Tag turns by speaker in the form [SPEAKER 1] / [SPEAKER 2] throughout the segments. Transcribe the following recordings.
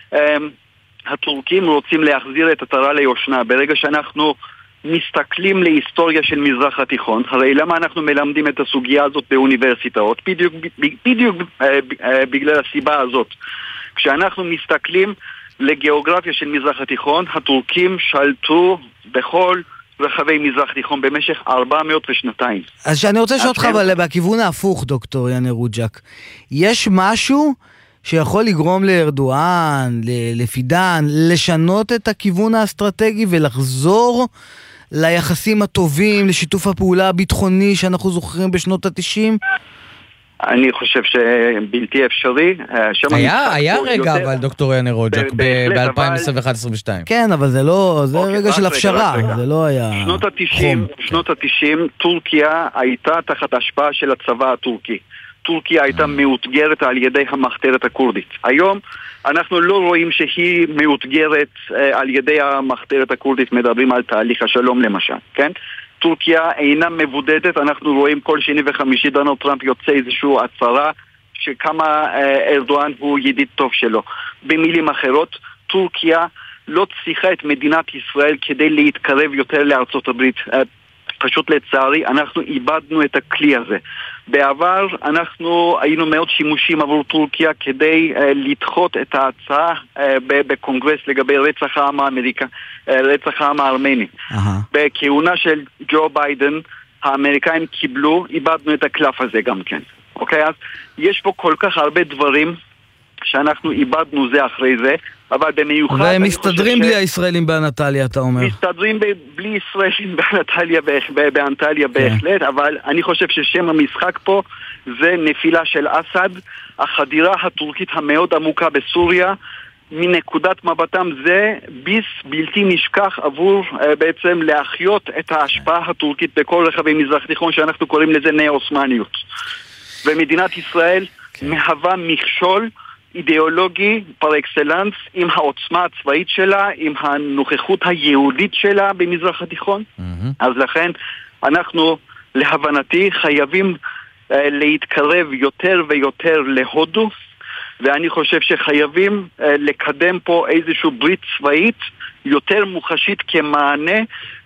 [SPEAKER 1] הטורקים רוצים להחזיר את עטרה ליושנה. ברגע שאנחנו מסתכלים להיסטוריה של מזרח התיכון, הרי למה אנחנו מלמדים את הסוגיה הזאת באוניברסיטאות? בדיוק בגלל הסיבה הזאת. כשאנחנו מסתכלים לגיאוגרפיה של מזרח התיכון, הטורקים שלטו בכל רחבי מזרח התיכון במשך 402.
[SPEAKER 2] אז שאני רוצה לשאול אותך, אבל בכיוון ההפוך, דוקטור יאנר רוג'ק, יש משהו שיכול לגרום לארדואן, לפידן, לשנות את הכיוון האסטרטגי ולחזור ליחסים הטובים, לשיתוף הפעולה הביטחוני שאנחנו זוכרים בשנות ה-90?
[SPEAKER 1] אני חושב שבלתי אפשרי.
[SPEAKER 3] היה רגע, אבל דוקטור יאנר רוג'ק, ב-2021-2022.
[SPEAKER 2] כן, אבל זה רגע של הפשרה, זה לא היה חום.
[SPEAKER 1] שנות ה-90, טורקיה הייתה תחת השפעה של הצבא הטורקי. טורקיה הייתה מאותגרת על ידי המחתרת הקורדית. היום אנחנו לא רואים שהיא מאותגרת על ידי המחתרת הקורדית, מדברים על תהליך השלום למשל, כן? טורקיה אינה מבודדת, אנחנו רואים כל שני וחמישי דונלד טראמפ יוצא איזשהו הצהרה שכמה ארדואן הוא ידיד טוב שלו. במילים אחרות, טורקיה לא צריכה את מדינת ישראל כדי להתקרב יותר לארצות הברית. פשוט לצערי אנחנו איבדנו את הכלי הזה. בעבר אנחנו היינו מאוד שימושים עבור טורקיה כדי לדחות את ההצעה בקונגרס לגבי רצח העם הארמני. בכהונה של ג'ו ביידן האמריקאים קיבלו, איבדנו את הקלף הזה גם כן. אוקיי, אז יש פה כל כך הרבה דברים שאנחנו איבדנו זה אחרי זה, אבל במיוחד...
[SPEAKER 2] והם מסתדרים בלי הישראלים באנטליה, אתה אומר.
[SPEAKER 1] מסתדרים בלי ישראלים באנטליה בהחלט, אבל אני חושב ששם המשחק פה זה נפילה של אסד, החדירה הטורקית המאוד עמוקה בסוריה, מנקודת מבטם זה ביס בלתי נשכח עבור בעצם להחיות את ההשפעה הטורקית בכל רחבי מזרח תיכון, שאנחנו קוראים לזה נאו-אוסמניות. ומדינת ישראל מהווה מכשול אידיאולוגי פר אקסלנס עם העוצמה הצבאית שלה, עם הנוכחות היהודית שלה במזרח התיכון. אז לכן אנחנו להבנתי חייבים להתקרב יותר ויותר להודו, ואני חושב שחייבים לקדם פה איזשהו ברית צבאית יותר מוחשית כמענה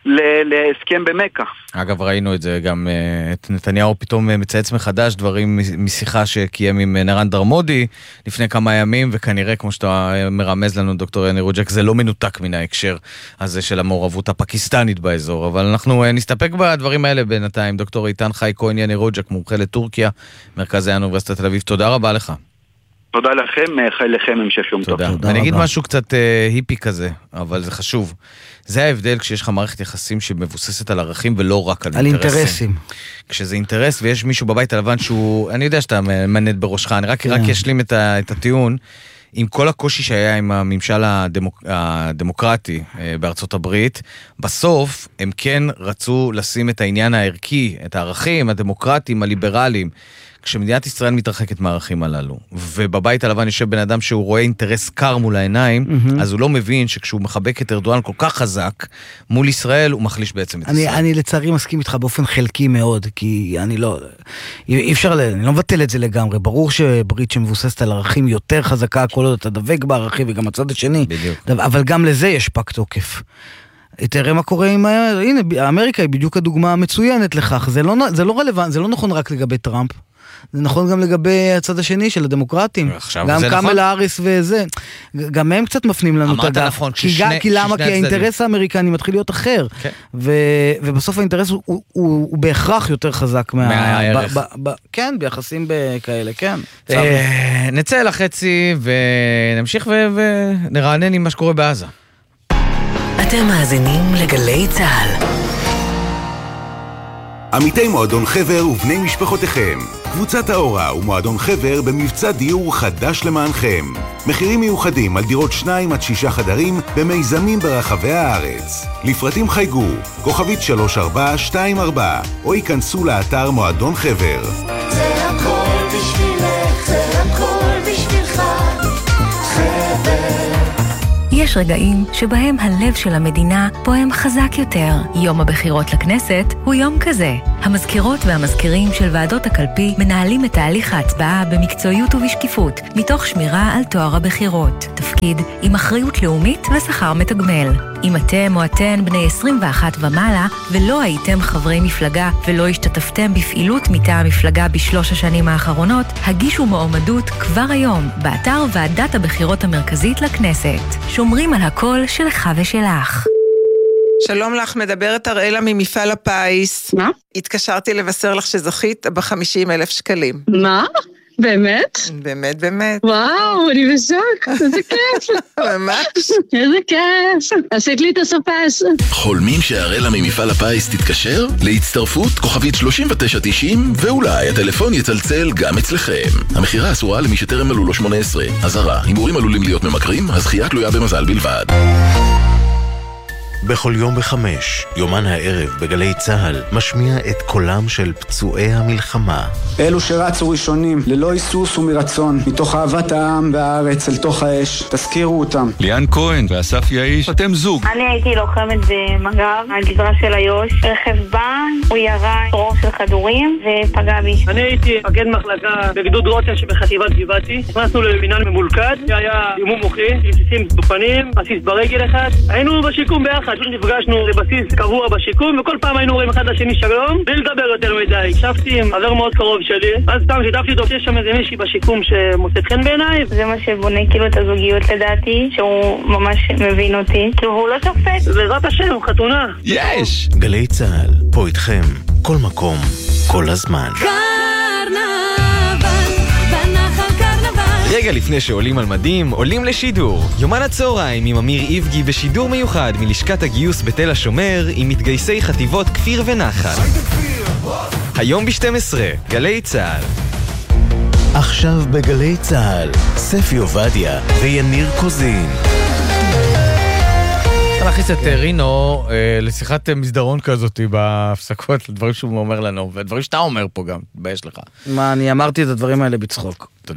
[SPEAKER 1] להסכם במכה.
[SPEAKER 3] אגב, ראינו את זה גם, את נתניהו פתאום מצייץ מחדש דברים משיחה שקיים עם נרנדר מודי לפני כמה ימים, וכנראה, כמו שאתה מרמז לנו, דוקטור יאנר רוג'ק, זה לא מנותק מן ההקשר הזה של המעורבות הפקיסטנית באזור, אבל אנחנו נסתפק בדברים האלה בינתיים. דוקטור איתן חי כהן יאנר רוג'ק, מומחה לטורקיה, מרכז האוניברסיטת תל אביב. תודה רבה לך.
[SPEAKER 1] תודה לכם, חי לכם, המשך יום טוב.
[SPEAKER 3] תודה. אני אגיד משהו קצת היפי כזה, אבל זה חשוב. זה ההבדל כשיש לך מערכת יחסים שמבוססת על ערכים ולא רק על אינטרסים. כשזה אינטרס ויש מישהו בבית הלבן שהוא, אני יודע שאתה מנד בראשך, אני רק אשלים את הטיעון, עם כל הקושי שהיה עם הממשל הדמוקרטי בארצות הברית, בסוף הם כן רצו לשים את העניין הערכי, את הערכים הדמוקרטיים, הליברליים, כשמדינת ישראל מתרחקת מהערכים הללו, ובבית הלבן יושב בן אדם שהוא רואה אינטרס קר מול העיניים, אז הוא לא מבין שכשהוא מחבק את ארדואן כל כך חזק, מול ישראל הוא מחליש בעצם את ישראל. אני
[SPEAKER 2] לצערי מסכים איתך באופן חלקי מאוד, כי אני לא מבטל את זה לגמרי. ברור שברית שמבוססת על ערכים יותר חזקה, כל עוד אתה דבק בערכים, וגם הצד השני.
[SPEAKER 3] בדיוק.
[SPEAKER 2] אבל גם לזה יש פק תוקף. תראה מה קורה עם... הנה, אמריקה היא בדיוק הדוגמה המצוינת לכך. זה לא רלוונטי, זה לא נכון רק לגבי טראמפ. זה נכון גם לגבי הצד השני של הדמוקרטים. גם קאמל האריס וזה. גם הם קצת מפנים לנו את הדף. כי למה? כי האינטרס האמריקני מתחיל להיות אחר. ובסוף האינטרס הוא בהכרח יותר חזק
[SPEAKER 3] מהערך.
[SPEAKER 2] כן, ביחסים כאלה, כן.
[SPEAKER 3] נצא לחצי ונמשיך ונרענן עם מה שקורה בעזה.
[SPEAKER 4] אתם מאזינים לגלי צהל.
[SPEAKER 5] עמיתי מועדון חבר ובני משפחותיכם. קבוצת האורה ומועדון חבר במבצע דיור חדש למענכם. מחירים מיוחדים על דירות 2 עד 6 חדרים במיזמים ברחבי הארץ. לפרטים חייגו, כוכבית 3424, או ייכנסו לאתר מועדון חבר.
[SPEAKER 6] זה הכל בשבילך, זה הכל בשבילך, חבר.
[SPEAKER 4] יש רגעים שבהם הלב של המדינה פועם חזק יותר. יום הבחירות לכנסת הוא יום כזה. המזכירות והמזכירים של ועדות הקלפי מנהלים את תהליך ההצבעה במקצועיות ובשקיפות, מתוך שמירה על טוהר הבחירות. תפקיד עם אחריות לאומית ושכר מתגמל. אם אתם או אתן בני 21 ומעלה ולא הייתם חברי מפלגה ולא השתתפתם בפעילות מטעם המפלגה בשלוש השנים האחרונות, הגישו מועמדות כבר היום באתר ועדת הבחירות המרכזית לכנסת. שומרים על הקול שלך ושלך.
[SPEAKER 7] שלום לך, מדברת אראלה ממפעל הפיס.
[SPEAKER 8] מה?
[SPEAKER 7] התקשרתי לבשר לך שזכית ב50,000 שקלים.
[SPEAKER 8] מה? באמת?
[SPEAKER 7] באמת, באמת.
[SPEAKER 8] וואו, אני בשוק, איזה כיף.
[SPEAKER 7] ממש.
[SPEAKER 8] איזה כיף. עשית לי את הסופש.
[SPEAKER 9] חולמים שהאראלה ממפעל הפיס תתקשר? להצטרפות כוכבית 3990 ואולי הטלפון יצלצל גם אצלכם. המחירה אסורה למי שטרם מלאו לו 18. אזהרה, הימורים עלולים להיות ממכרים, הזכייה תלויה במזל בלבד.
[SPEAKER 10] בכל יום ב5, יומן הערב בגלי צהל, משמיע את קולם של פצועי המלחמה.
[SPEAKER 11] אלו שרצו ראשונים, ללא היסוס ומרצון, מתוך אהבת העם והארץ אל תוך האש, תזכירו אותם.
[SPEAKER 12] ליאן כהן ואסף יאיש, אתם זוג.
[SPEAKER 13] אני הייתי לוחמת במג"ב, הגזרה של איו"ש. רכב בא, הוא ירה רוב של כדורים ופגע בי.
[SPEAKER 14] אני הייתי מפקד מחלקה בגדוד רותם שבחטיבת גבעתי. נכנסנו למינהל ממולכד, שהיה אימון מוחי, רסיסים בפנים, בסיס ברגל אחד. היינו בשיקום ביחד. נפגשנו לבסיס קבוע בשיקום, וכל פעם היינו רואים אחד לשני שלום, בלי לדבר יותר מדי. הקשבתי עם חבר מאוד קרוב שלי, אז סתם שיתפתי אותו שיש שם איזה מישהי בשיקום שמוצאת חן בעיניי.
[SPEAKER 13] זה מה שבונה כאילו את הזוגיות לדעתי, שהוא ממש מבין אותי, כאילו הוא לא שופט.
[SPEAKER 14] בעזרת השם, חתונה.
[SPEAKER 10] יש! גלי צהל, פה איתכם, כל מקום, כל הזמן.
[SPEAKER 15] רגע לפני שעולים על מדים, עולים לשידור. יומן הצהריים עם אמיר איבגי בשידור מיוחד מלשכת הגיוס בתל השומר עם מתגייסי חטיבות כפיר ונחל. היום ב-12, גלי צהל.
[SPEAKER 10] עכשיו בגלי צהל, ספי עובדיה ויניר קוזין.
[SPEAKER 3] להכניס את רינו לשיחת מסדרון כזאת בהפסקות, לדברים שהוא אומר לנו, ודברים שאתה אומר פה גם, תבייש לך.
[SPEAKER 2] מה, אני אמרתי את הדברים האלה בצחוק.
[SPEAKER 3] תודה.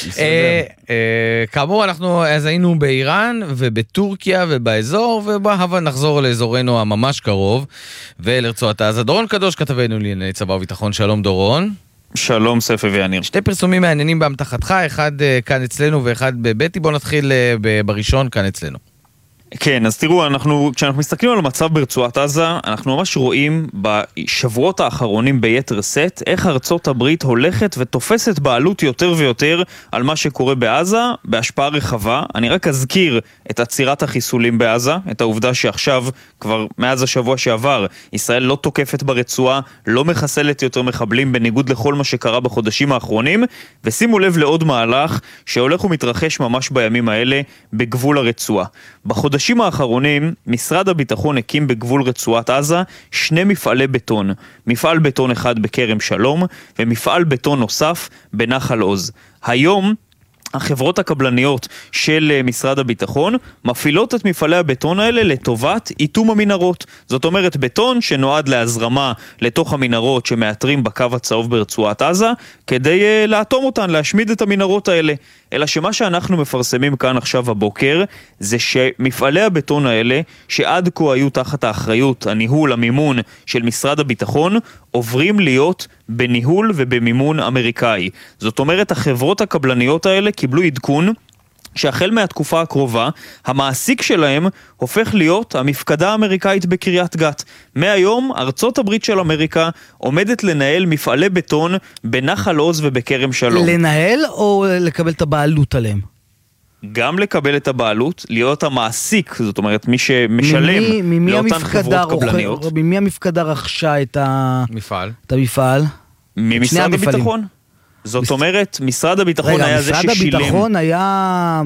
[SPEAKER 3] כאמור, אנחנו אז היינו באיראן ובטורקיה ובאזור, ובהווה נחזור לאזורנו הממש קרוב, ולרצועת עזה. דורון קדוש כתבנו לענייני צבא וביטחון, שלום דורון.
[SPEAKER 16] שלום ספי ויניר.
[SPEAKER 3] שתי פרסומים מעניינים באמתחתך, אחד כאן אצלנו ואחד בביתי, בוא נתחיל בראשון כאן אצלנו.
[SPEAKER 16] כן, אז תראו, כשאנחנו מסתכלים על המצב ברצועת עזה, אנחנו ממש רואים בשבועות האחרונים ביתר סט, איך ארצות הברית הולכת ותופסת בעלות יותר ויותר על מה שקורה בעזה, בהשפעה רחבה. אני רק אזכיר את עצירת החיסולים בעזה, את העובדה שעכשיו, כבר מאז השבוע שעבר, ישראל לא תוקפת ברצועה, לא מחסלת יותר מחבלים, בניגוד לכל מה שקרה בחודשים האחרונים, ושימו לב לעוד מהלך שהולך ומתרחש ממש בימים האלה בגבול הרצועה. בחודשים האחרונים, משרד הביטחון הקים בגבול רצועת עזה 2 מפעלי בטון. מפעל בטון אחד בכרם שלום, ומפעל בטון נוסף בנחל עוז. היום, החברות הקבלניות של משרד הביטחון מפעילות את מפעלי הבטון האלה לטובת איתום המנהרות. זאת אומרת, בטון שנועד להזרמה לתוך המנהרות שמאתרים בקו הצהוב ברצועת עזה, כדי לאטום אותן, להשמיד את המנהרות האלה. אלא שמה שאנחנו מפרסמים כאן עכשיו הבוקר, זה שמפעלי הבטון האלה, שעד כה היו תחת האחריות, הניהול, המימון של משרד הביטחון, עוברים להיות בניהול ובמימון אמריקאי. זאת אומרת, החברות הקבלניות האלה קיבלו עדכון שהחל מהתקופה הקרובה, המעסיק שלהם הופך להיות המפקדה האמריקאית בקריית גת. מהיום, ארצות הברית של אמריקה עומדת לנהל מפעלי בטון בנחל עוז ובכרם שלום.
[SPEAKER 2] לנהל או לקבל את הבעלות עליהם?
[SPEAKER 16] גם לקבל את הבעלות, להיות המעסיק, זאת אומרת מי שמשלם לאותן חברות קבלניות.
[SPEAKER 2] ממי המפקדה רכשה את המפעל?
[SPEAKER 16] ממשרד הביטחון. זאת אומרת, משרד הביטחון היה זה ששילם.
[SPEAKER 2] משרד הביטחון היה,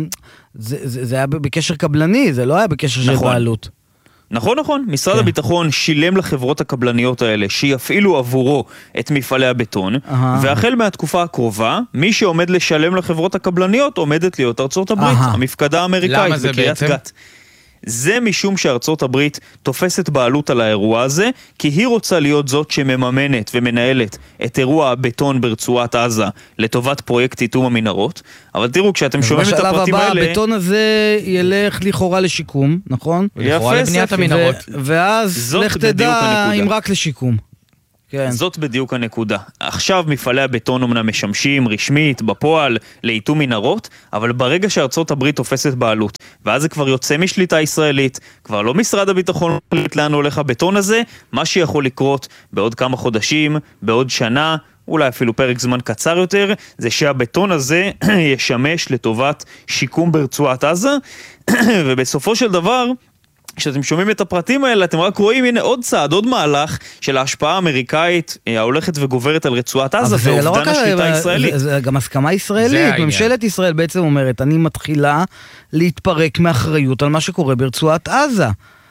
[SPEAKER 2] זה היה בקשר קבלני, זה לא היה בקשר של בעלות.
[SPEAKER 16] נכון. משרד הביטחון שילם לחברות הקבלניות האלה שיפעילו עבורו את מפעלי הבטון, והחל מהתקופה הקרובה, מי שעומד לשלם לחברות הקבלניות עומדת להיות ארצות הברית, המפקדה האמריקאית בקריית גת. זה משום שארצות הברית תופסת בעלות על האירוע הזה, כי היא רוצה להיות זאת שמממנת ומנהלת את אירוע הבטון ברצועת עזה לטובת פרויקט איתום המנהרות. אבל תראו, כשאתם שומעים את הפרטים האלה...
[SPEAKER 2] בשלב הבא, הבטון הזה ילך לכאורה לשיקום, נכון?
[SPEAKER 3] לכאורה לבניית המנהרות.
[SPEAKER 2] ואז לך תדע אם רק לשיקום. כן.
[SPEAKER 16] זאת בדיוק הנקודה. עכשיו מפעלי הבטון אומנם משמשים רשמית, בפועל, לאיתום מנהרות, אבל ברגע שארצות הברית תופסת בעלות, ואז זה כבר יוצא משליטה ישראלית, כבר לא משרד הביטחון מחליט לאן הולך הבטון הזה, מה שיכול לקרות בעוד כמה חודשים, בעוד שנה, אולי אפילו פרק זמן קצר יותר, זה שהבטון הזה ישמש לטובת שיקום ברצועת עזה, ובסופו של דבר... כשאתם שומעים את הפרטים האלה, אתם רק רואים, הנה עוד צעד, עוד מהלך של ההשפעה האמריקאית ההולכת וגוברת על רצועת עזה, ואובדן השליטה הישראלית.
[SPEAKER 2] זה גם הסכמה ישראלית. ממשלת ישראל בעצם אומרת, אני מתחילה להתפרק מאחריות על מה שקורה ברצועת עזה.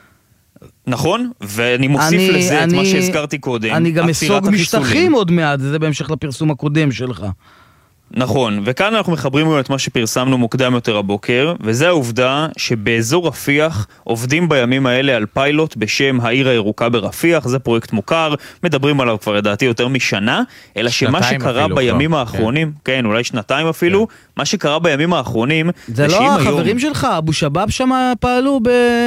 [SPEAKER 16] נכון, ואני מוסיף לזה את מה שהזכרתי קודם.
[SPEAKER 2] אני גם אסוג משטחים עוד מעט, זה בהמשך לפרסום הקודם שלך.
[SPEAKER 16] נכון, וכאן אנחנו מחברים גם את מה שפרסמנו מוקדם יותר הבוקר, וזה העובדה שבאזור רפיח עובדים בימים האלה על פיילוט בשם העיר הירוקה ברפיח, זה פרויקט מוכר, מדברים עליו כבר לדעתי יותר משנה, אלא שמה שקרה בימים האחרונים, כן, אולי שנתיים אפילו, מה שקרה בימים האחרונים,
[SPEAKER 2] זה לא החברים שלך, אבו שבאב שם פעלו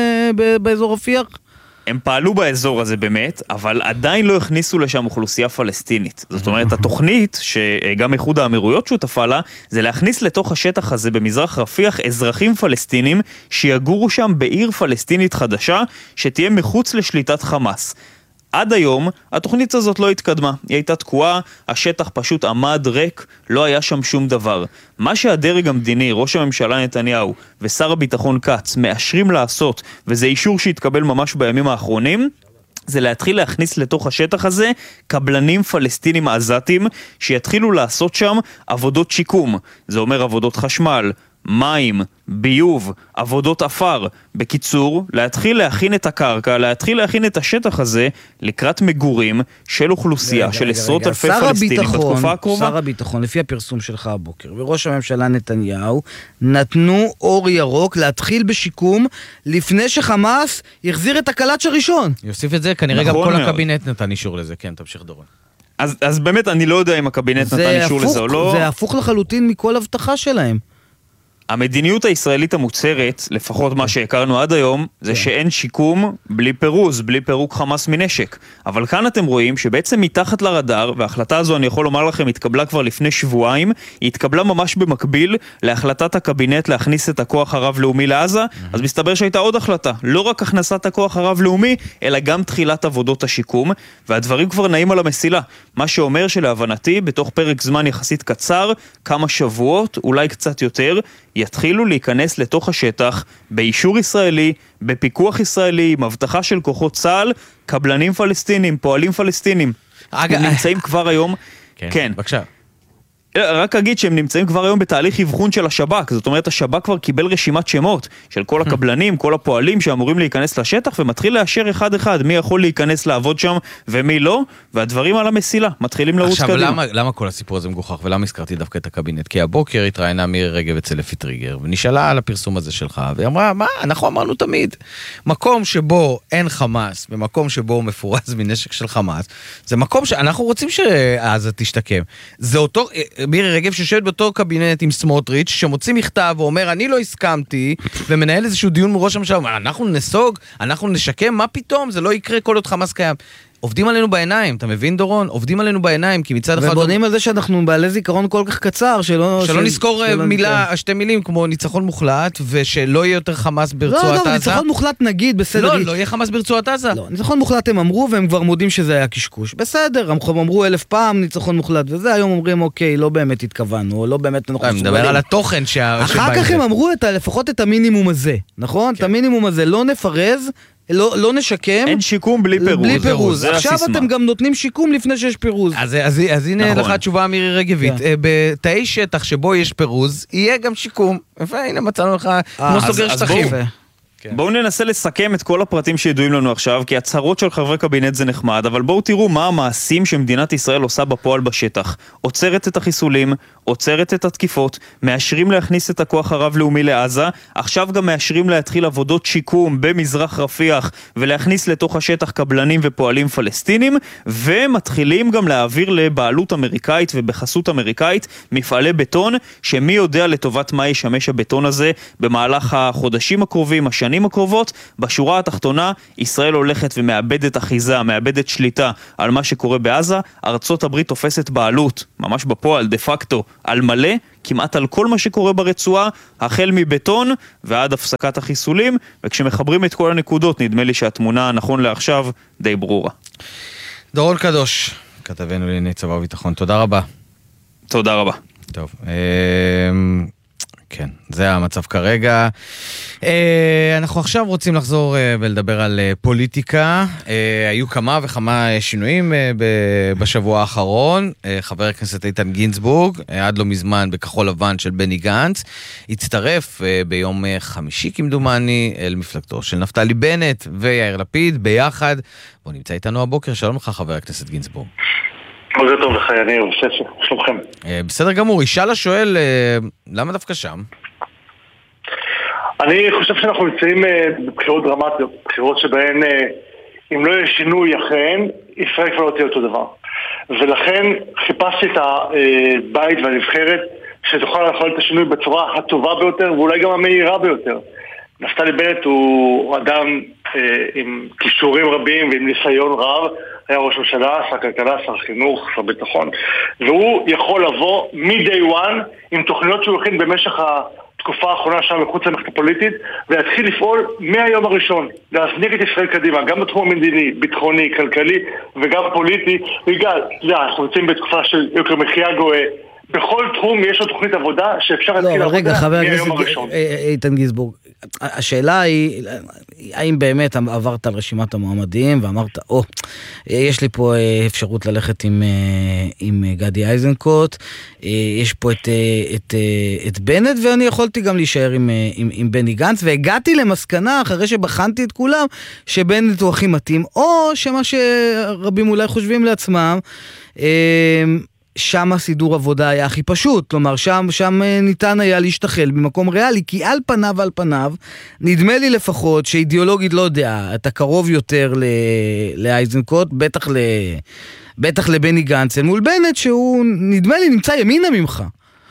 [SPEAKER 2] באזור רפיח?
[SPEAKER 16] הם פעלו באזור הזה באמת, אבל עדיין לא הכניסו לשם אוכלוסייה פלסטינית. זאת אומרת, התוכנית, שגם איחוד האמירויות שותפה לה, זה להכניס לתוך השטח הזה במזרח רפיח אזרחים פלסטינים שיגורו שם בעיר פלסטינית חדשה, שתהיה מחוץ לשליטת חמאס. עד היום התוכנית הזאת לא התקדמה, היא הייתה תקועה, השטח פשוט עמד ריק, לא היה שם שום דבר. מה שהדרג המדיני, ראש הממשלה נתניהו ושר הביטחון קץ מאשרים לעשות, וזה אישור שהתקבל ממש בימים האחרונים, זה להתחיל להכניס לתוך השטח הזה קבלנים פלסטינים עזתים שיתחילו לעשות שם עבודות שיקום, זה אומר עבודות חשמל, מים, ביוב, עבודות אפר. בקיצור, להתחיל להכין את הקרקע, להתחיל להכין את השטח הזה לקראת מגורים של אוכלוסייה, של עשרות אלפי פלסטינים בתקופה הקרובה.
[SPEAKER 2] שר הביטחון, לפי הפרסום שלך הבוקר, וראש הממשלה נתניהו, נתנו אור ירוק להתחיל בשיקום לפני שחמאס יחזיר את הקלאץ' הראשון.
[SPEAKER 3] יוסיף את זה, כנראה גם כל הקבינט נתן אישור לזה, כן, תמשיך דורון.
[SPEAKER 16] אז באמת אני לא יודע אם הקבינט נתן אישור לזה או לא.
[SPEAKER 2] זה הפוך לחלוטין מכל הבטחה שלהם.
[SPEAKER 16] המדיניות הישראלית המוצהרת, לפחות מה שהכרנו עד היום, זה שאין שיקום בלי פירוז, בלי פירוק חמאס מנשק. אבל כאן אתם רואים שבעצם מתחת לרדאר, וההחלטה הזו אני יכול לומר לכם התקבלה כבר לפני שבועיים, היא התקבלה ממש במקביל להחלטת הקבינט להכניס את הכוח הרב-לאומי לעזה, אז מסתבר שהייתה עוד החלטה, לא רק הכנסת הכוח הרב-לאומי, אלא גם תחילת עבודות השיקום, והדברים כבר נעים על המסילה. מה שאומר שלהבנתי, בתוך פרק זמן יחסית קצר, כמה שבועות, אולי קצת יותר, יתחילו להיכנס לתוך השטח באישור ישראלי, בפיקוח ישראלי, עם הבטחה של כוחות צה"ל, קבלנים פלסטינים, פועלים פלסטינים. הם נמצאים כבר היום...
[SPEAKER 3] כן, בבקשה.
[SPEAKER 16] רק אגיד שהם נמצאים כבר היום בתהליך אבחון של השב"כ, זאת אומרת השב"כ כבר קיבל רשימת שמות של כל הקבלנים, כל הפועלים שאמורים להיכנס לשטח, ומתחיל לאשר אחד אחד מי יכול להיכנס לעבוד שם ומי לא, והדברים על המסילה מתחילים לרוץ קדימה.
[SPEAKER 3] עכשיו למה כל הסיפור הזה מגוחך ולמה הזכרתי דווקא את הקבינט? כי הבוקר התראיינה מירי רגב אצל אפי טריגר ונשאלה על הפרסום הזה שלך והיא אמרה, אנחנו אמרנו תמיד, מקום שבו אין חמאס ומקום שבו מפורז מנשק של חמאס, זה מקום שאנחנו רוצים שעזה תשתקם. זה אותו מירי רגב שיושבת באותו קבינט עם סמוטריץ' שמוציא מכתב ואומר אני לא הסכמתי ומנהל איזשהו דיון מראש הממשלה, אנחנו נסוג, אנחנו נשקם, מה פתאום? זה לא יקרה כל עוד חמאס קיים. עובדים עלינו בעיניים, אתה מבין דורון? עובדים עלינו בעיניים, כי מצד אחד...
[SPEAKER 2] ובונים על זה שאנחנו בעלי זיכרון כל כך קצר, שלא
[SPEAKER 3] נזכור מילה, שתי מילים כמו ניצחון מוחלט, ושלא יהיה יותר חמאס ברצועת עזה.
[SPEAKER 2] לא, ניצחון מוחלט נגיד, בסדר.
[SPEAKER 3] לא יהיה חמאס ברצועת עזה.
[SPEAKER 2] לא, ניצחון מוחלט הם אמרו, והם כבר מודים שזה היה קשקוש. בסדר, הם אמרו 1000 פעם ניצחון מוחלט, וזה היום אומרים, אוקיי, לא באמת התכוונו, לא באמת אנחנו
[SPEAKER 3] מסוגלים. מדבר על התוכן
[SPEAKER 2] אחר כך הם אמרו לפחות את המינימום הזה, נכון? את המינימום הזה לא נפרז, לא נשקם.
[SPEAKER 16] אין שיקום בלי פירוז.
[SPEAKER 2] בלי פירוז. עכשיו אתם גם נותנים שיקום לפני שיש פירוז.
[SPEAKER 3] אז הנה לך תשובה מירי רגבית. בתאי שטח שבו יש פירוז, יהיה גם שיקום. והנה מצאנו לך כמו סוגר שטחים.
[SPEAKER 16] בואו ננסה לסכם את כל הפרטים שידועים לנו עכשיו, כי הצהרות של חברי קבינט זה נחמד, אבל בואו תראו מה המעשים שמדינת ישראל עושה בפועל בשטח. עוצרת את החיסולים, עוצרת את התקיפות, מאשרים להכניס את הכוח הרב-לאומי לעזה, עכשיו גם מאשרים להתחיל עבודות שיקום במזרח רפיח, ולהכניס לתוך השטח קבלנים ופועלים פלסטינים, ומתחילים גם להעביר לבעלות אמריקאית ובחסות אמריקאית מפעלי בטון, שמי יודע לטובת מה ישמש הבטון הזה במהלך החודשים הקרובים, השנים הקרובות. בשורה התחתונה, ישראל הולכת ומאבדת אחיזה, מאבדת שליטה על מה שקורה בעזה. ארצות הברית תופסת בעלות, ממש בפועל, דה פקטו, על מלא, כמעט על כל מה שקורה ברצועה, החל מבטון ועד הפסקת החיסולים, וכשמחברים את כל הנקודות, נדמה לי שהתמונה נכון לעכשיו די ברורה.
[SPEAKER 3] דורון קדוש, כתבנו לענייני צבא וביטחון, תודה רבה.
[SPEAKER 16] תודה רבה.
[SPEAKER 3] טוב, כן, זה המצב כרגע. אנחנו עכשיו רוצים לחזור ולדבר על פוליטיקה. היו כמה וכמה שינויים בשבוע האחרון. חבר הכנסת איתן גינזבורג, עד לא מזמן בכחול לבן של בני גנץ, הצטרף ביום חמישי כמדומני אל מפלגתו של נפתלי בנט ויאיר לפיד ביחד. בוא נמצא איתנו הבוקר, שלום לך חבר הכנסת גינזבורג.
[SPEAKER 17] מזה טוב לך, יניר, שלומכם.
[SPEAKER 3] בסדר גמור, ישאל השואל, למה דווקא שם?
[SPEAKER 17] אני חושב שאנחנו נמצאים בבחירות דרמטיות, בחירות שבהן אם לא יהיה שינוי אחריהן, ישראל כבר לא תהיה אותו דבר. ולכן חיפשתי את הבית והנבחרת שתוכל לאכול את השינוי בצורה הטובה ביותר ואולי גם המהירה ביותר. נפתלי בנט הוא אדם עם כישורים רבים ועם ניסיון רב, היה ראש ממשלה, שר כלכלה, שר חינוך, שר ביטחון, והוא יכול לבוא מ-day one עם תוכניות שהוא הכין במשך התקופה האחרונה שם מחוץ למערכת הפוליטית, ולהתחיל לפעול מהיום הראשון, להזניק את ישראל קדימה, גם בתחום המדיני, ביטחוני, כלכלי וגם פוליטי. בגלל, אנחנו נמצאים בתקופה של יוקר מחיה גואה, בכל תחום יש לו תוכנית עבודה שאפשר להתחיל עבודה מהיום הראשון.
[SPEAKER 2] איתן גינזבורג, השאלה היא, האם באמת עברת על רשימת המועמדים ואמרת, יש לי פה אפשרות ללכת עם גדי איזנקוט, יש פה את בנט, ואני יכולתי גם להישאר עם בני גנץ, והגעתי למסקנה, אחרי שבחנתי את כולם, שבנט הוא הכי מתאים, או שמה שרבים אולי חושבים לעצמם, שם הסידור עבודה היה הכי פשוט, כלומר שם ניתן היה להשתחל במקום ריאלי, כי על פניו, נדמה לי לפחות שאידיאולוגית לא יודע, אתה קרוב יותר לאייזנקוט, בטח לבני גנץ, מול בנט שהוא נדמה לי נמצא ימינה ממך.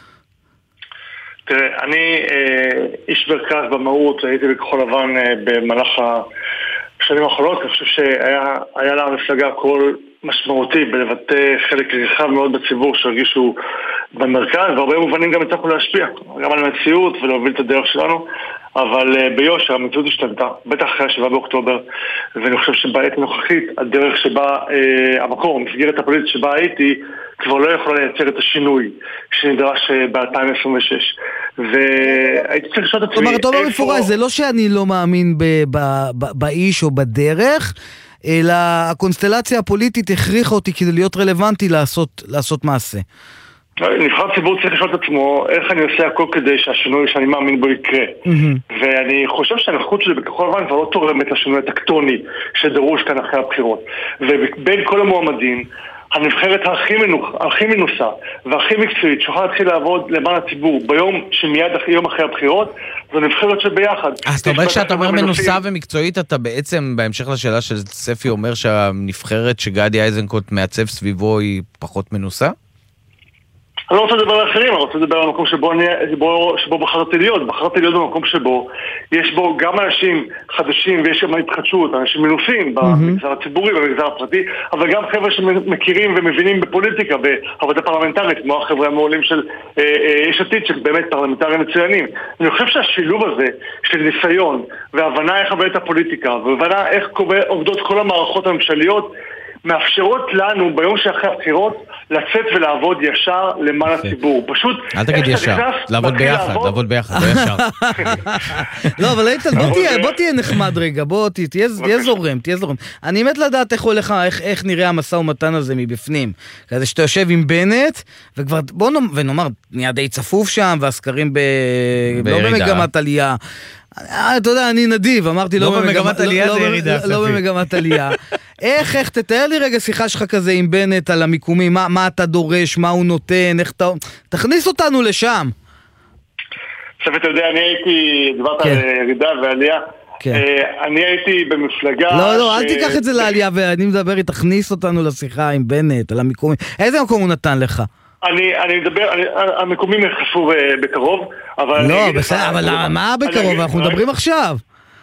[SPEAKER 17] תראה, אני איש מרכז במהות, הייתי בכחול לבן במהלך השנים האחרונות, אני חושב שהיה לה המפלגה כל משמעותי בלבטא חלק רחב מאוד בציבור שהרגישו במרכז, והרבה מובנים גם הצלחנו להשפיע, גם על המציאות ולהוביל את הדרך שלנו, אבל ביושר המציאות השתנתה, בטח אחרי 7 באוקטובר, ואני חושב שבעת הנוכחית, הדרך שבה המקור, המסגרת הפוליטית שבה הייתי, כבר לא יכולה לייצר את השינוי שנדרש ב-2026. והייתי צריך לשאול את עצמי...
[SPEAKER 2] כלומר, אתה אומר מפורש, זה לא שאני לא מאמין באיש או בדרך, אלא הקונסטלציה הפוליטית הכריחה אותי כדי להיות רלוונטי לעשות מעשה.
[SPEAKER 17] נבחר ציבור צריך לשאול את עצמו איך אני עושה הכל כדי שהשינוי שאני מאמין בו יקרה. ואני חושב שהנוכחות שלי בכחול לבן כבר לא תורמת לשינוי הטקטוני שדרוש כאן אחרי הבחירות. ובין כל המועמדים, הנבחרת הכי מנוסה והכי מקצועית שיכולה להתחיל לעבוד למען הציבור ביום שמיד יום אחרי הבחירות, זו נבחרת שביחד.
[SPEAKER 3] אז אתה אומר שאתה אומר מנוסה ומקצועית, אתה בעצם בהמשך לשאלה של ספי אומר שהנבחרת שגדי איזנקוט מעצב סביבו היא פחות מנוסה?
[SPEAKER 17] אני לא רוצה לדבר על אחרים, אני רוצה לדבר על מקום שבו בחרתי להיות במקום שבו יש בו גם אנשים חדשים ויש שם התחדשות, אנשים מנוסים במגזר הציבורי ובמגזר הפרטי, אבל גם חבר'ה שמכירים ומבינים בפוליטיקה, בעבודה פרלמנטרית, כמו החבר'ה המעולים של יש עתיד, שבאמת פרלמנטרים מצוינים. אני חושב שהשילוב הזה של ניסיון והבנה איך עובדת הפוליטיקה והבנה איך עובדות כל המערכות הממשליות מאפשרות לנו ביום שאחרי הבחירות לצאת ולעבוד ישר למען הציבור. פשוט...
[SPEAKER 3] אל תגיד ישר, לעבוד ביחד, לא ישר.
[SPEAKER 2] לא, אבל איתן, בוא תהיה נחמד רגע, תהיה זורם. אני מת לדעת איך הולך, איך נראה המשא ומתן הזה מבפנים. כזה שאתה יושב עם בנט, וכבר, ונאמר, נהיה די צפוף שם, והסקרים לא במגמת עלייה. אתה יודע, אני נדיב, אמרתי
[SPEAKER 3] לא במגמת עלייה, זה ירידה.
[SPEAKER 2] לא במגמת עלייה. איך, תתאר לי רגע שיחה שלך כזה עם בנט על המיקומים, מה אתה דורש, מה הוא נותן, איך אתה... תכניס אותנו לשם.
[SPEAKER 17] עכשיו אתה יודע, אני הייתי, דיברת על ירידה ועלייה, אני הייתי במפלגה...
[SPEAKER 2] לא, אל תיקח את זה לעלייה, ואני מדבר, תכניס אותנו לשיחה עם בנט על המיקומים. איזה מקום הוא נתן לך?
[SPEAKER 17] אני מדבר, המקומים יחפו בקרוב, אבל...
[SPEAKER 2] לא, בסדר, אבל מה בקרוב? אנחנו מדברים עכשיו.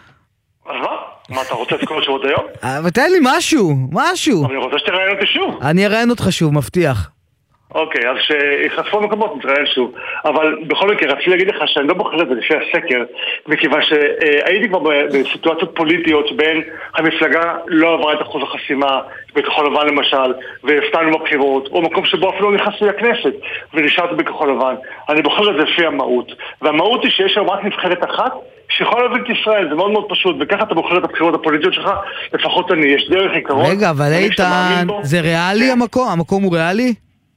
[SPEAKER 17] מה, אתה רוצה את כל השבועות היום?
[SPEAKER 2] אבל תן לי משהו.
[SPEAKER 17] אני רוצה שתראיין אותי שוב.
[SPEAKER 2] אני אראיין אותך שוב, מבטיח.
[SPEAKER 17] אוקיי, אז שיחשפו מקומות, נתראיין שוב. אבל בכל מקרה, רציתי להגיד לך שאני לא בוחר את זה לפי הסקר, מכיוון שהייתי כבר בסיטואציות פוליטיות שבין המפלגה לא עברה את אחוז החסימה, בכחול לבן למשל, והפתענו בבחירות, או מקום שבו אפילו לא נכנסתי לכנסת, ונשארתי בכחול לבן. אני בוחר את זה לפי המהות. והמהות היא שיש היום רק נבחרת אחת, שיכול להוביל את ישראל, זה מאוד מאוד פשוט, וככה אתה בוחר את הבחירות הפוליטיות שלך, לפחות אני, יש דרך עיקרון.
[SPEAKER 2] רגע, אבל איתן, זה ריאלי המקום? המקום הוא ריאלי?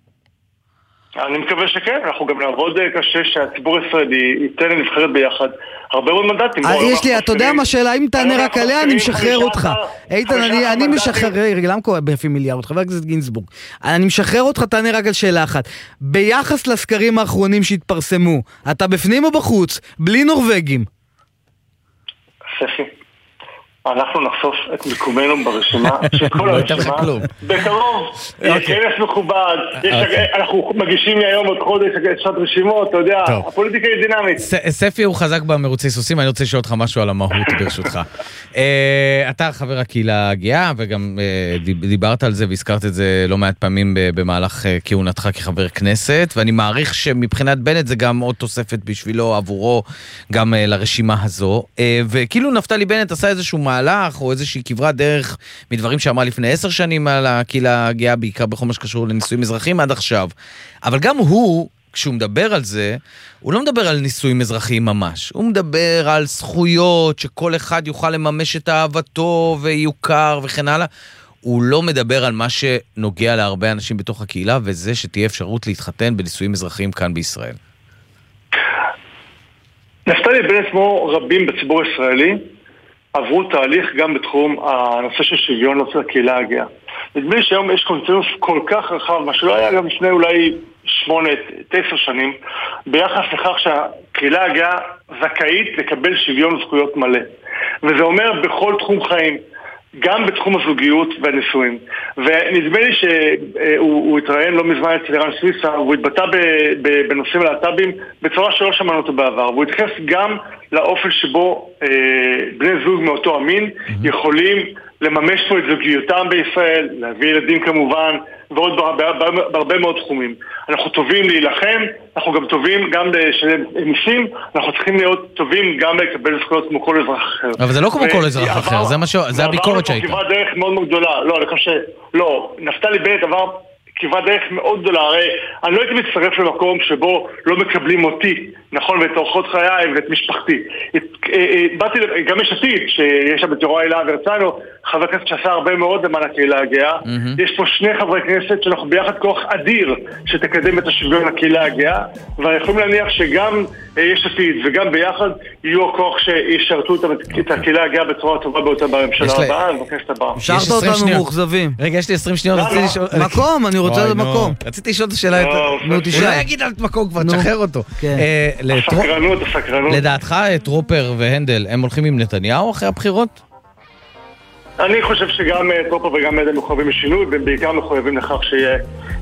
[SPEAKER 17] אני מקווה שכן, אנחנו גם נעבוד קשה שהציבור הישראלי ייתן לנבחרת ביחד הרבה מאוד מנדטים.
[SPEAKER 2] יש לי, אתה יודע מה שאלה, אם תענה רק עליה, אני משחרר אותך. איתן, אני משחרר, רגע, למה קורה ביפי מיליארד? חבר הכנסת גינזבורג. אני משחרר אותך, תענה רק על שאלה אחת. ביחס לסקרים האחרונים שהתפרסמו, אתה בפנים או בחוץ? בלי נורווגים.
[SPEAKER 17] ספי. אנחנו נחשוף את מיקומנו ברשימה, שכל הרשימה, בקרוב, כנס מכובד, אנחנו מגישים היום עוד חודש שעת רשימות, אתה יודע, הפוליטיקה היא דינמית.
[SPEAKER 3] ספי הוא חזק במרוצי סוסים, אני רוצה לשאול אותך משהו על המהות ברשותך. אתה חבר הקהילה הגאה, וגם דיברת על זה והזכרת את זה לא מעט פעמים במהלך כהונתך כחבר כנסת, ואני מעריך שמבחינת בנט זה גם עוד תוספת בשבילו, עבורו, גם לרשימה הזו, וכאילו נפתלי בנט עשה איזשהו מהלך או איזושהי כברת דרך מדברים שאמרה לפני 10 שנים על הקהילה הגאה, בעיקר בכל מה שקשור לנישואים אזרחיים עד עכשיו. אבל גם הוא, כשהוא מדבר על זה, הוא לא מדבר על נישואים אזרחיים ממש. הוא מדבר על זכויות שכל אחד יוכל לממש את אהבתו ויוכר וכן הלאה. הוא לא מדבר על מה שנוגע להרבה אנשים בתוך הקהילה, וזה שתהיה אפשרות להתחתן בנישואים אזרחיים כאן בישראל.
[SPEAKER 17] נפתלי בנט כמו רבים בציבור הישראלי, עברו תהליך גם בתחום הנושא של שוויון נושא הקהילה הגאה. נדמה לי שהיום יש קונצנזוס כל כך רחב, מה שלא היה גם לפני אולי 8-10 שנים, ביחס לכך שהקהילה הגאה זכאית לקבל שוויון זכויות מלא. וזה אומר בכל תחום חיים, גם בתחום הזוגיות והנישואים. ונדמה לי שהוא התראיין לא מזמן אצל ערן סוויסה, והוא התבטא בנושאים הלהט"בים בצורה שלא שמענו אותו בעבר. והוא התייחס גם לאופן שבו בני זוג מאותו המין יכולים לממש פה את זוגיותם בישראל, להביא ילדים כמובן, ועוד בהרבה מאוד תחומים. אנחנו טובים להילחם, אנחנו גם טובים גם לשלם מיסים, אנחנו צריכים להיות טובים גם לקבל זכויות כמו כל אזרח אחר.
[SPEAKER 3] אבל זה לא כמו כל אזרח אחר, זה הביקורת שהייתה.
[SPEAKER 17] עברנו פה כברת דרך מאוד מאוד גדולה. לא, אני חושב לא, נפתלי בנט עבר כברת דרך מאוד גדולה. הרי אני לא הייתי מצטרף למקום שבו לא מקבלים אותי, נכון, ואת אורחות חיי ואת משפחתי. באתי גם יש עתיד, שיש שם את יוראי להב הרצנו, חבר כנסת שעשה הרבה מאוד למען הקהילה הגאה. יש פה 2 חברי כנסת שאנחנו ביחד כוח אדיר שתקדם את השוויון לקהילה הגאה, ואנחנו יכולים להניח שגם יש עתיד וגם ביחד יהיו הכוח שישרתו את הקהילה הגאה בצורה טובה ביותר בממשלה הבאה ובכנסת הבאה.
[SPEAKER 2] שרת אותנו מאוכזבים.
[SPEAKER 3] רגע, יש לי 20 שניות.
[SPEAKER 2] מקום, אני רוצה לדעת מקום.
[SPEAKER 3] רציתי לשאול את השאלה, הוא לא יגיד על מקום כבר, תשחרר אותו.
[SPEAKER 17] הסקרנות.
[SPEAKER 3] לדעתך, טרופר והנדל, הם הולכים עם נתניהו אחרי הבחירות?
[SPEAKER 17] אני חושב שגם טרופר וגם הנדל מחויבים לשינוי, והם בעיקר מחויבים לכך שיהיה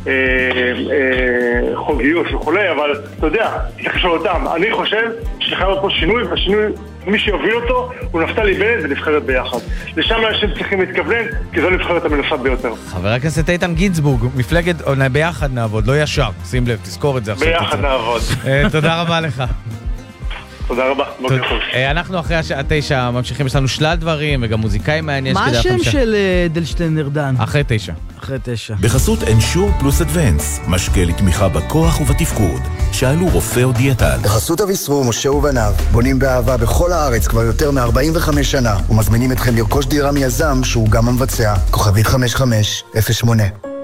[SPEAKER 17] חוק גיוס וכולי, אבל אתה יודע, צריך לשאול אותם. אני חושב שחייב להיות פה שינוי, והשינוי, מי שיוביל אותו, הוא נפתלי בנט ונבחרת ביחד. לשם אנשים צריכים להתכוונן, כי זו נבחרת המנוסה ביותר.
[SPEAKER 3] חבר הכנסת איתן גינזבורג, מפלגת, ביחד נעבוד, לא ישר, שים לב, תזכור את זה עכשיו.
[SPEAKER 17] ביחד נעבוד.
[SPEAKER 3] תודה רבה לך.
[SPEAKER 17] תודה רבה, בוקר טוב.
[SPEAKER 3] אנחנו אחרי השעה 9 ממשיכים, יש לנו שלל דברים וגם מוזיקאי מעניין.
[SPEAKER 2] מה השם של דלשטיין ארדן?
[SPEAKER 3] אחרי 9.
[SPEAKER 2] אחרי 9.
[SPEAKER 5] בחסות אנשור פלוס אדוונס, משקה לתמיכה בכוח ובתפקוד. שאלו רופא או דיאטן.
[SPEAKER 18] בחסות אביסרו, משה ובניו, בונים באהבה בכל הארץ כבר יותר מ-45 שנה, ומזמינים אתכם לרכוש דירה מיזם שהוא גם המבצע. כוכבית 5508.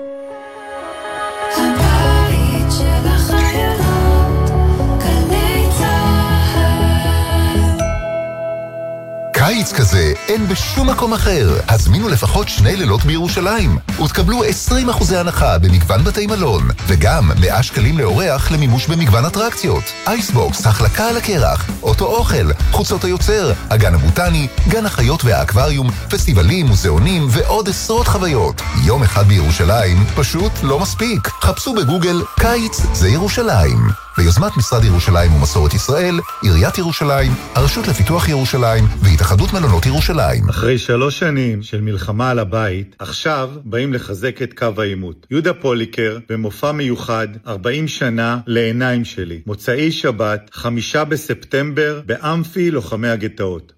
[SPEAKER 19] קיץ כזה אין בשום מקום אחר. הזמינו לפחות 2 לילות בירושלים ותקבלו 20% הנחה במגוון בתי מלון וגם 100 שקלים לאורח למימוש במגוון אטרקציות. אייסבוקס, החלקה על הקרח, אוטו אוכל, חוצות היוצר, הגן הבוטני, גן החיות והאקווריום, פסטיבלים, מוזיאונים ועוד עשרות חוויות. יום אחד בירושלים פשוט לא מספיק. חפשו בגוגל קיץ זה ירושלים. ביוזמת משרד ירושלים ומסורת ישראל, עיריית ירושלים, הרשות לפיתוח ירושלים והתאחדות מלונות ירושלים.
[SPEAKER 20] אחרי 3 שנים של מלחמה על הבית, עכשיו באים לחזק את קו העימות. יהודה פוליקר במופע מיוחד 40 שנה לעיניים שלי. מוצאי שבת, 5 בספטמבר, באמפי לוחמי הגטאות.